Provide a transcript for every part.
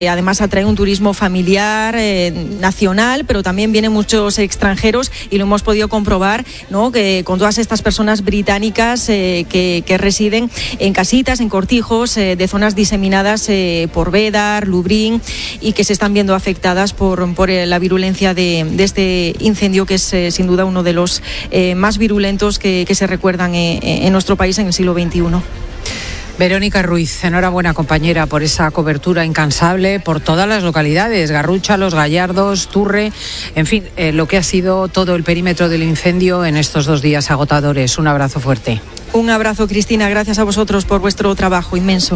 Además atrae un turismo familiar, nacional, pero también vienen muchos extranjeros y lo hemos podido comprobar, ¿no? Que con todas estas personas británicas que residen en casitas, en cortijos, de zonas diseminadas por Bédar, Lublin, y que se están viendo afectadas por la virulencia de este incendio, que es sin duda uno de los más virulentos que se recuerdan en nuestro país en el siglo XXI. Verónica Ruiz, enhorabuena, compañera, por esa cobertura incansable por todas las localidades, Garrucha, Los Gallardos, Turre, en fin, lo que ha sido todo el perímetro del incendio en estos 2 días agotadores. Un abrazo fuerte. Un abrazo, Cristina, gracias a vosotros por vuestro trabajo inmenso.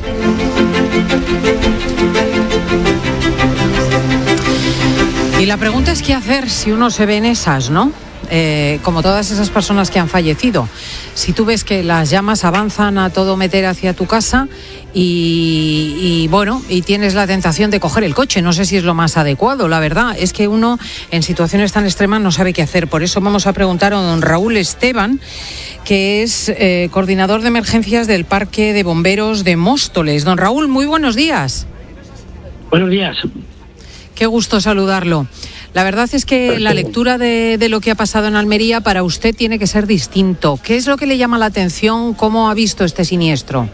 Y la pregunta es qué hacer si uno se ve en esas, ¿no? Como todas esas personas que han fallecido. Si tú ves que las llamas avanzan a todo meter hacia tu casa y tienes la tentación de coger el coche, no sé si es lo más adecuado, la verdad es que uno en situaciones tan extremas no sabe qué hacer. Por eso vamos a preguntar a don Raúl Esteban, que es coordinador de emergencias del Parque de Bomberos de Móstoles. Don Raúl, muy buenos días. Buenos días. Qué gusto saludarlo. La verdad es que la lectura de lo que ha pasado en Almería para usted tiene que ser distinto. ¿Qué es lo que le llama la atención? ¿Cómo ha visto este siniestro?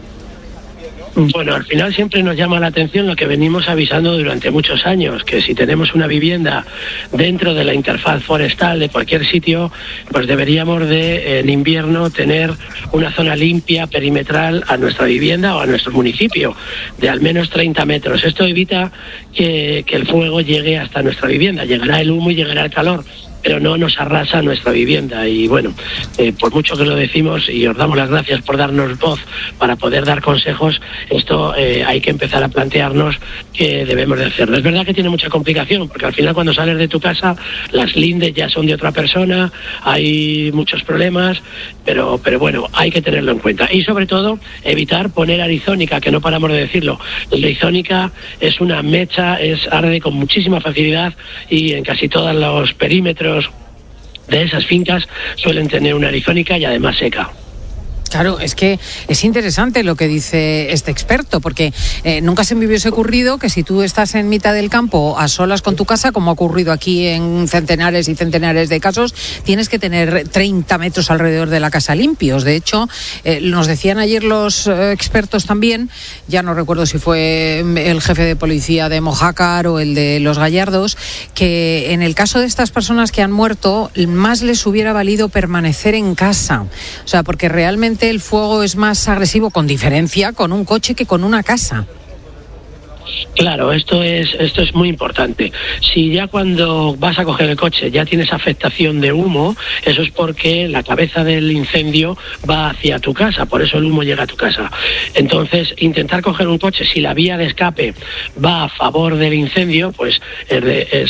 Bueno, al final siempre nos llama la atención lo que venimos avisando durante muchos años, que si tenemos una vivienda dentro de la interfaz forestal de cualquier sitio, pues deberíamos en invierno tener una zona limpia, perimetral a nuestra vivienda o a nuestro municipio, de al menos 30 metros. Esto evita que el fuego llegue hasta nuestra vivienda. Llegará el humo y llegará el calor, pero no nos arrasa nuestra vivienda. Y bueno, por mucho que lo decimos y os damos las gracias por darnos voz para poder dar consejos, esto hay que empezar a plantearnos qué debemos de hacerlo. Es verdad que tiene mucha complicación, porque al final cuando sales de tu casa, las lindes ya son de otra persona, hay muchos problemas, pero bueno, hay que tenerlo en cuenta. Y sobre todo, evitar poner arizónica, que no paramos de decirlo. La arizónica es una mecha, arde con muchísima facilidad y en casi todos los perímetros de esas fincas suelen tener una arizónica y además seca. Claro, es que es interesante lo que dice este experto, porque nunca se me hubiese ocurrido que si tú estás en mitad del campo a solas con tu casa, como ha ocurrido aquí en centenares y centenares de casos, tienes que tener 30 metros alrededor de la casa limpios. De hecho, nos decían ayer los expertos también, ya no recuerdo si fue el jefe de policía de Mojácar o el de Los Gallardos, que en el caso de estas personas que han muerto, más les hubiera valido permanecer en casa. O sea, porque realmente el fuego es más agresivo, con diferencia, con un coche que con una casa. Claro, esto es muy importante. Si ya cuando vas a coger el coche ya tienes afectación de humo, eso es porque la cabeza del incendio va hacia tu casa, por eso el humo llega a tu casa. Entonces, intentar coger un coche, si la vía de escape va a favor del incendio, pues es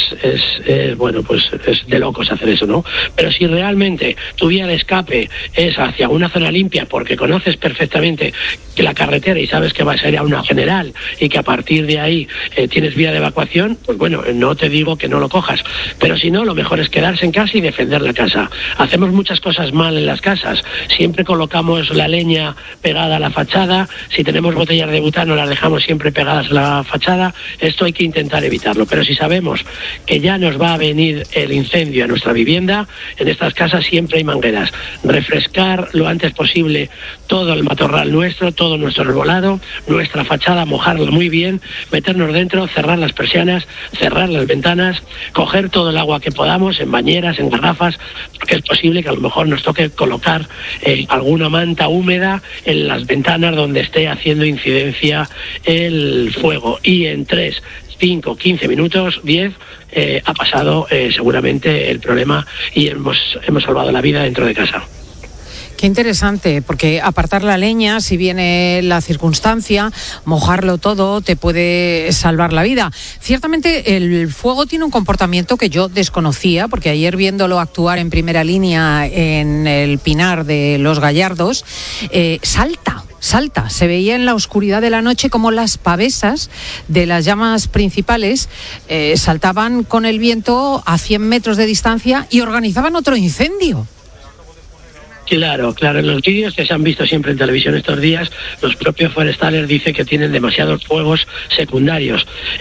de locos hacer eso, ¿no? Pero si realmente tu vía de escape es hacia una zona limpia, porque conoces perfectamente que la carretera y sabes que vas a ir a una general y que a partir de ahí tienes vía de evacuación, pues bueno, no te digo que no lo cojas, pero si no, lo mejor es quedarse en casa y defender la casa. Hacemos muchas cosas mal en las casas, siempre colocamos la leña pegada a la fachada, si tenemos botellas de butano las dejamos siempre pegadas a la fachada. Esto hay que intentar evitarlo, pero si sabemos que ya nos va a venir el incendio a nuestra vivienda, en estas casas siempre hay mangueras. Refrescar lo antes posible todo el matorral nuestro, todo nuestro arbolado, nuestra fachada, mojarla muy bien, meternos dentro, cerrar las persianas, cerrar las ventanas, coger todo el agua que podamos en bañeras, en garrafas, porque es posible que a lo mejor nos toque colocar alguna manta húmeda en las ventanas donde esté haciendo incidencia el fuego. Y en 3, 5, 15 minutos, 10, ha pasado seguramente el problema y hemos salvado la vida dentro de casa. Qué interesante, porque apartar la leña, si viene la circunstancia, mojarlo todo, te puede salvar la vida. Ciertamente el fuego tiene un comportamiento que yo desconocía, porque ayer viéndolo actuar en primera línea en el Pinar de Los Gallardos, salta. Se veía en la oscuridad de la noche como las pavesas de las llamas principales saltaban con el viento a 100 metros de distancia y organizaban otro incendio. Claro, en los vídeos que se han visto siempre en televisión estos días, los propios forestales dicen que tienen demasiados fuegos secundarios.